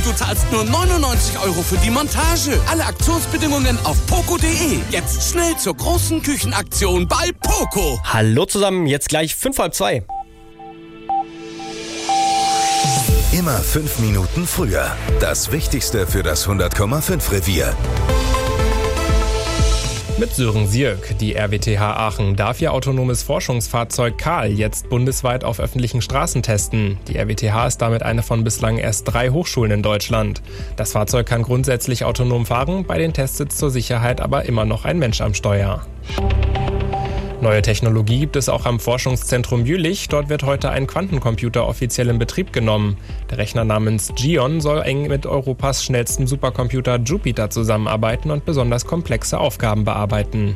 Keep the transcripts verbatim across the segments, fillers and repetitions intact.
Du zahlst nur neunundneunzig Euro für die Montage. Alle Aktionsbedingungen auf poco punkt de. Jetzt schnell zur großen Küchenaktion bei Poco. Hallo zusammen, jetzt gleich fünf halb zwei. Immer fünf Minuten früher. Das Wichtigste für das hundert Komma fünf Revier. Mit Sören Sierk. Die R W T H Aachen darf ihr autonomes Forschungsfahrzeug Karl jetzt bundesweit auf öffentlichen Straßen testen. Die R W T H ist damit eine von bislang erst drei Hochschulen in Deutschland. Das Fahrzeug kann grundsätzlich autonom fahren, bei den Tests sitzt zur Sicherheit aber immer noch ein Mensch am Steuer. Neue Technologie gibt es auch am Forschungszentrum Jülich. Dort wird heute ein Quantencomputer offiziell in Betrieb genommen. Der Rechner namens Gion soll eng mit Europas schnellstem Supercomputer Jupiter zusammenarbeiten und besonders komplexe Aufgaben bearbeiten.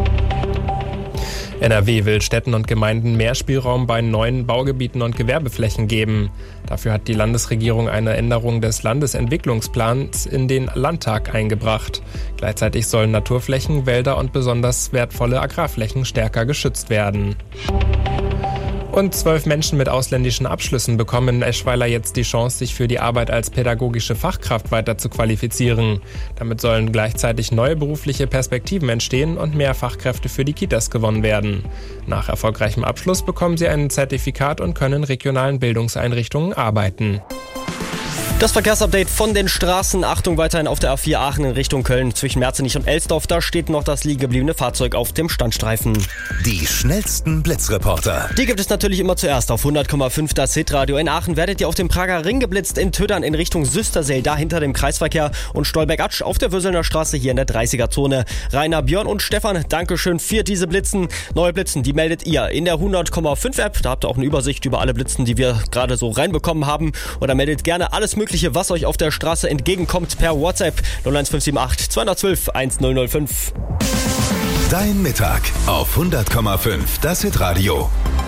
N R W will Städten und Gemeinden mehr Spielraum bei neuen Baugebieten und Gewerbeflächen geben. Dafür hat die Landesregierung eine Änderung des Landesentwicklungsplans in den Landtag eingebracht. Gleichzeitig sollen Naturflächen, Wälder und besonders wertvolle Agrarflächen stärker geschützt werden. Und zwölf Menschen mit ausländischen Abschlüssen bekommen in Eschweiler jetzt die Chance, sich für die Arbeit als pädagogische Fachkraft weiter zu qualifizieren. Damit sollen gleichzeitig neue berufliche Perspektiven entstehen und mehr Fachkräfte für die Kitas gewonnen werden. Nach erfolgreichem Abschluss bekommen sie ein Zertifikat und können in regionalen Bildungseinrichtungen arbeiten. Das Verkehrsupdate von den Straßen. Achtung, weiterhin auf der A vier Aachen in Richtung Köln zwischen Merzenich und Elsdorf. Da steht noch das liegen gebliebene Fahrzeug auf dem Standstreifen. Die schnellsten Blitzreporter. Die gibt es natürlich immer zuerst auf hundert Komma fünf. Das Hitradio. In Aachen werdet ihr auf dem Prager Ring geblitzt, in Tödern in Richtung Süstersee, da hinter dem Kreisverkehr, und Stolberg-Atsch auf der Würselner Straße hier in der dreißiger-Zone. Rainer, Björn und Stefan, Dankeschön für diese Blitzen. Neue Blitzen, die meldet ihr in der hundert Komma fünf App. Da habt ihr auch eine Übersicht über alle Blitzen, die wir gerade so reinbekommen haben. Oder meldet gerne alles Mögliche, was euch auf der Straße entgegenkommt, per WhatsApp null eins fünf sieben acht zwei eins zwei eins null null fünf. Dein Mittag auf hundert Komma fünf, das Hitradio.